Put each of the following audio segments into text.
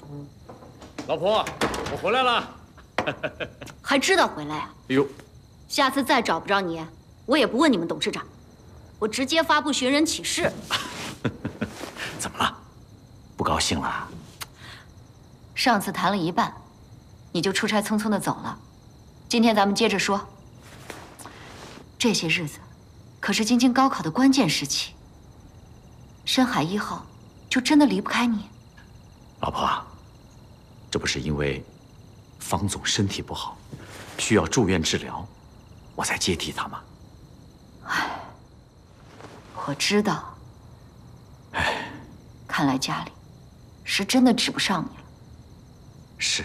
老婆，我回来了。 还知道回来啊？ 哎呦， 下次再找不着你，我也不问你们董事长，我直接发布寻人启事。 怎么了？不高兴了？ 上次谈了一半，你就出差匆匆的走了。今天咱们接着说。这些日子可是京津高考的关键时期，深海1号就真的离不开你？ 老婆，这不是因为方总身体不好，需要住院治疗，我才接替他吗？ 唉，我知道。 唉， 看来家里是真的指不上你了。 是。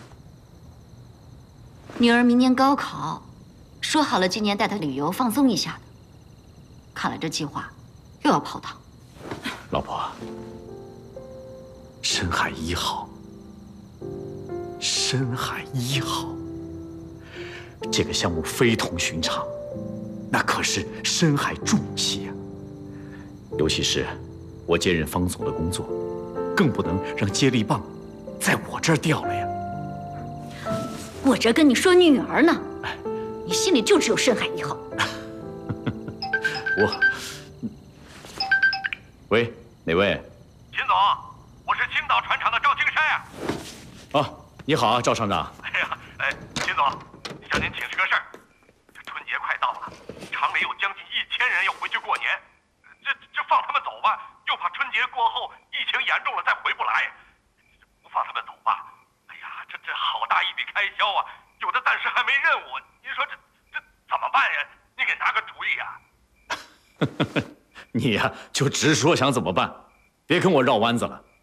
女儿明年高考，说好了今年带她旅游放松一下的，看来这计划又要泡汤。 老婆，深海1号，深海1号，这个项目非同寻常，那可是深海重器啊！尤其是我接任方总的工作，更不能让接力棒在我这儿掉了呀。 我这跟你说女儿呢，你心里就只有深海1号。 喂，哪位？ 秦总，我是青岛船厂的赵青山呀。 啊，你好啊，赵厂长。 哎呀，秦总，向您请示个事儿。这春节快到了，厂里有将近1000人要回去过年，这放他们走吧，又怕春节过后疫情严重了再回不来。不放他们走吧，哎呀，这好大一笔开销啊，有的暂时还没任务，您说这怎么办呀？您给拿个主意呀。 你呀，就直说想怎么办，别跟我绕弯子了。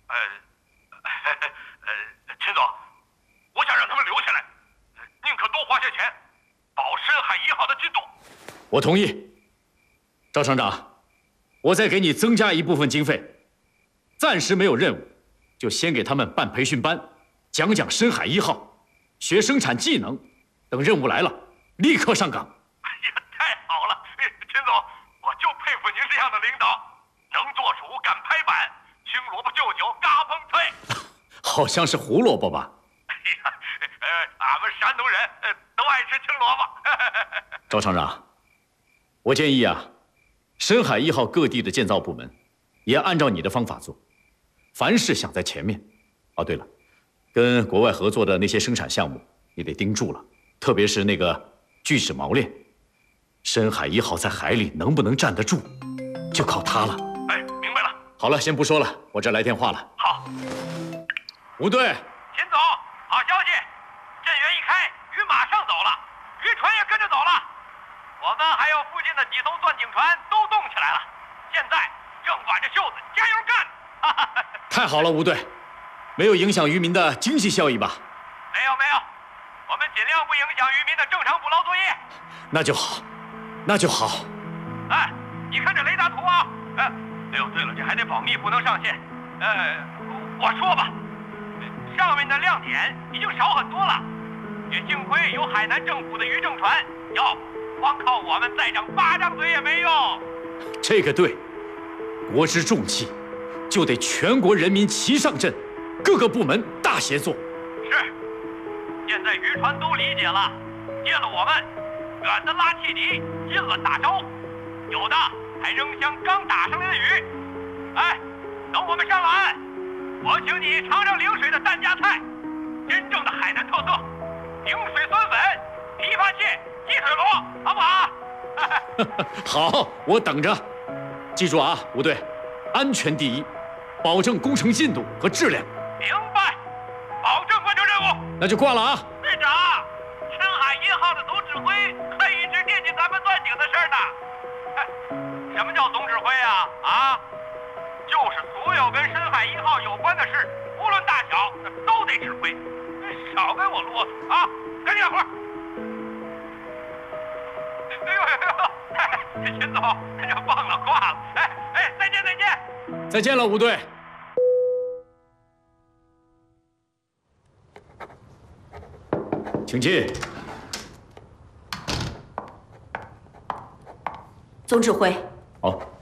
秦总，我想让他们留下来，宁可多花些钱，保深海1号的进度。 我同意。赵厂长，我再给你增加一部分经费，暂时没有任务，就先给他们办培训班，讲讲深海1号，学生产技能，等任务来了，立刻上岗。 哎呀，太好了，秦总，我就佩服您这样的领导，能做主，敢拍板，青萝卜就酒，嘎嘣脆。 好像是胡萝卜吧？ 哎呀，俺们山东人都爱吃青萝卜。 赵厂长，我建议啊，深海1号各地的建造部门也按照你的方法做，凡事想在前面。哦，对了，跟国外合作的那些生产项目，你得盯住了，特别是那个聚酯锚链，深海1号在海里能不能站得住，就靠它了。 哎，明白了。 好了，先不说了，我这来电话了。 好。 吴队， 秦总，好消息，震源一开，鱼马上走了，渔船也跟着走了，我们还有附近的几艘钻井船都动起来了，现在正挽着袖子加油干。 太好了，吴队，没有影响渔民的经济效益吧？ 没有，我们尽量不影响渔民的正常捕捞作业。 那就好，那就好。 哎，你看这雷达图啊，哎呦，对了，这还得保密，不能上线。我说吧。上面的亮点已经少很多了，也幸亏有海南政府的渔政船，光靠我们再长8张嘴也没用。 这个对，国之重器，就得全国人民齐上阵，各个部门大协作。 是，现在渔船都理解了，借了我们，远的拉汽笛，近了打招呼，有的还扔箱刚打上来的鱼。哎，等我们上了岸，我请你尝尝陵水的蛋夹菜，真正的海南特色，顶水酸粉、琵琶蟹、鸡腿螺，好不好？ 好，我等着。记住啊，吴队，安全第一，保证工程进度和质量。 明白，保证完成任务。 那就挂了啊。 队长，深海1号的总指挥还一直惦记咱们钻井的事呢。什么叫总指挥啊？就是所有跟深海1号有关的事，无论大小，都得指挥。少跟我啰嗦啊！赶紧干活！哎呦，秦总，这忘了挂了。哎，再见。 再见了，吴队。请进。 总指挥。 好。